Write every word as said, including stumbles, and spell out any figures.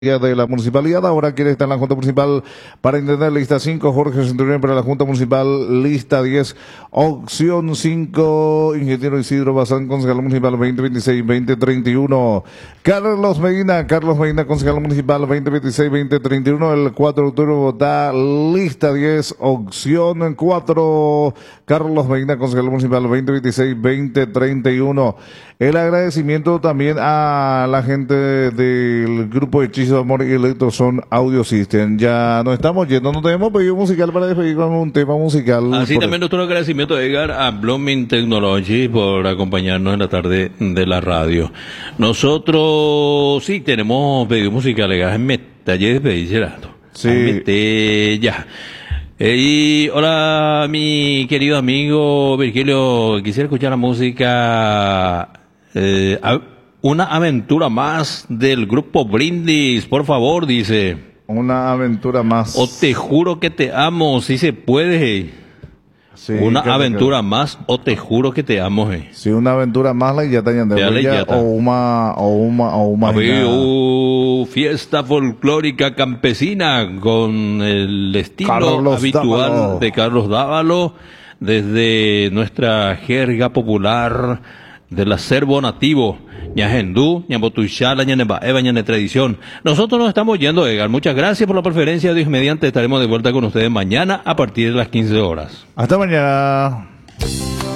de la municipalidad. Ahora quiere estar en la Junta Municipal para entender lista cinco, Jorge Centurión para la Junta Municipal, lista diez, opción cinco, Ingeniero Isidro Bazán, concejal municipal veinte veintiséis veinte treinta y uno, Carlos Medina, Carlos Medina, concejal municipal veinte veintiséis veinte treinta y uno, el cuatro de octubre Bogotá, lista diez, opción cuatro, Carlos Medina, concejal municipal veinte veintiséis veinte treinta y uno. El agradecimiento también a la gente del grupo Hechizo de Amor y Electroson Audio System. Ya nos estamos yendo, no tenemos pedido musical para despedir con un tema musical. Así también nuestro agradecimiento, Edgar, a Blooming Technology por acompañarnos en la tarde de la radio. Nosotros sí tenemos pedido musical, Edgar, en taller de pedir Gerardo. Sí. Ya. Eh, y hola, mi querido amigo Virgilio, quisiera escuchar la música, eh, a, una aventura más del grupo Brindis, por favor, dice. Una aventura más. O te juro que te amo, si se puede. Sí, una que aventura que... más, o te juro que te amo. Eh. Sí, una aventura más la ya tenían de o una o una o una uh, fiesta folclórica campesina con el estilo Carlos habitual Dávalo. de Carlos Dávalo, desde nuestra jerga popular del acervo nativo, ñahendú, ñambotuyala, ñanebaeva, ñane tradición. Nosotros nos estamos yendo, Edgar. Muchas gracias por la preferencia. Dios mediante, estaremos de vuelta con ustedes mañana a partir de las quince horas. Hasta mañana.